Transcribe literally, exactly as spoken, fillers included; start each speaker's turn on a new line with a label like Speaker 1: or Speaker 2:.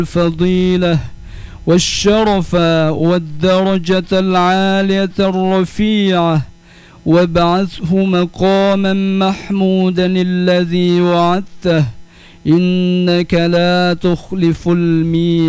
Speaker 1: الفضيلة والشرف والدرجة العالية الرفيعة وابعثه مقاما محمودا الذي وعدته إنك لا تخلف الميعاد.